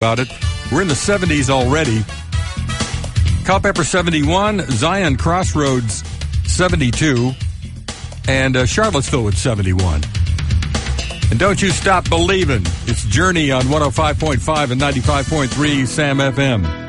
about it. We're in the 70s already. Culpeper 71, Zion Crossroads 72, and Charlottesville at 71. And don't you stop believing. It's Journey on 105.5 and 95.3 Sam FM.